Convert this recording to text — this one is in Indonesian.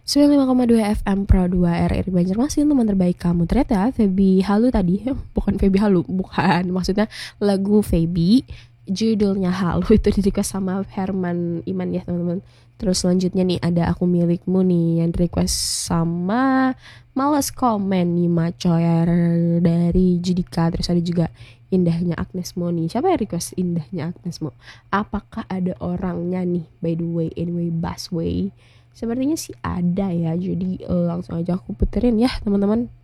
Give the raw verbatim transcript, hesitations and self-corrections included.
sembilan puluh lima koma dua F M Pro dua R R I Banjarmasin, teman terbaik kamu. Ternyata Feby Halu tadi, bukan Feby Halu, bukan. Maksudnya lagu Feby, judulnya Halu itu di request sama Herman Iman ya teman-teman. Terus selanjutnya nih ada Aku Milikmu nih yang request sama Males Komen nih Macoyer dari Judika. Terus ada juga Indahnya Agnes Mo nih. Siapa yang request Indahnya Agnes Mo? Apakah ada orangnya nih? By the way, anyway, Busway. Sepertinya sih ada ya. Jadi uh, langsung aja aku puterin ya teman-teman.